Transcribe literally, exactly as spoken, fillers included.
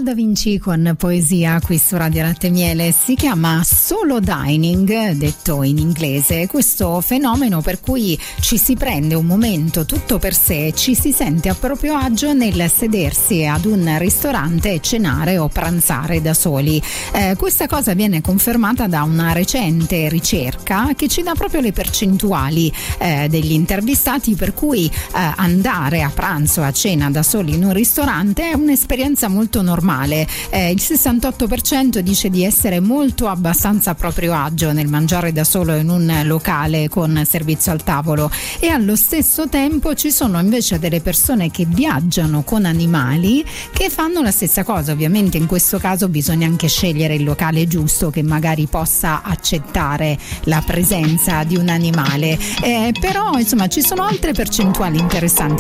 Leonardo da Vinci con poesia qui su Radio Latte e Miele. Si chiama solo dining, detto in inglese, questo fenomeno per cui ci si prende un momento tutto per sé e ci si sente a proprio agio nel sedersi ad un ristorante e cenare o pranzare da soli. Eh, questa cosa viene confermata da una recente ricerca che ci dà proprio le percentuali eh, degli intervistati, per cui eh, andare a pranzo, a cena da soli in un ristorante è un'esperienza molto normale. Eh, il sessantotto per cento dice di essere molto abbastanza a proprio agio nel mangiare da solo in un locale con servizio al tavolo, e allo stesso tempo ci sono invece delle persone che viaggiano con animali che fanno la stessa cosa. Ovviamente in questo caso bisogna anche scegliere il locale giusto che magari possa accettare la presenza di un animale, eh, però insomma ci sono altre percentuali interessanti